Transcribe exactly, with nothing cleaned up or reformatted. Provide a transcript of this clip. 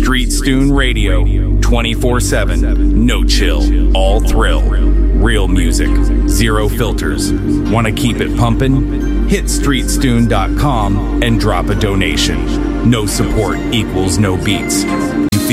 Street Stoon Radio, twenty-four seven, no chill, all thrill. Real music, zero filters. Want to keep it pumping? Hit street stoon dot com and drop a donation. No support equals no beats.